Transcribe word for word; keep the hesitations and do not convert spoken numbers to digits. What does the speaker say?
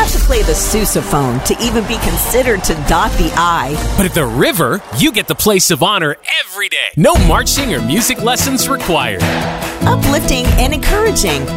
have to play the sousaphone to even be considered to dot the I. But at the River, you get the place of honor every day. No marching or music lessons required. Uplifting and encouraging.